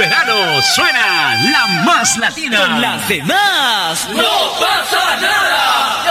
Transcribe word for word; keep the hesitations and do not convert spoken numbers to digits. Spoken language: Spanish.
verano suena la más latina. Con las demás ¡no pasa nada!